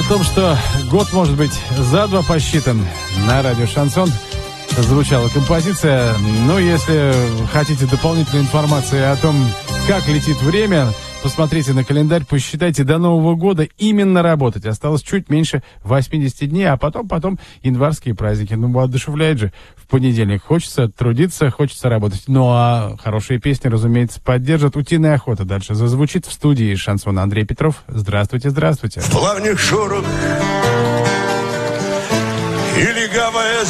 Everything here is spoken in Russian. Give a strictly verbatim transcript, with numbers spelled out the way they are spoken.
том, что год может быть за два посчитан, на радио «Шансон» звучала композиция. Но если хотите дополнительной информации о том, как летит время, посмотрите на календарь, посчитайте, до Нового года именно работать. Осталось чуть меньше восемьдесят дней, а потом, потом январские праздники. Ну, воодушевляет же в понедельник. Хочется трудиться, хочется работать. Ну, а хорошие песни, разумеется, поддержат. «Утиная охота» дальше зазвучит в студии «Шансона». Андрей Петров. Здравствуйте, здравствуйте. В плавних шорах и легавая